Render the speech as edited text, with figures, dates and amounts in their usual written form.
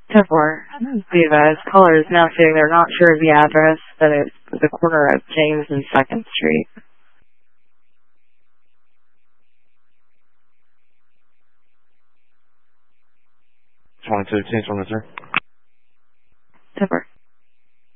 10-4. Be advised, caller is now saying they're not sure of the address, that it's the corner of James and 2nd Street. 22, change on the sir. 10-4.